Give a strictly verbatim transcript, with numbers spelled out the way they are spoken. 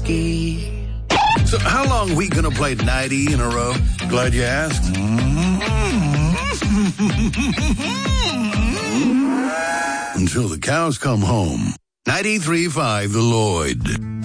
whiskey. So how long are we going to play ninety in a row? Glad you asked. Until the cows come home. ninety-three point five The Lloyd.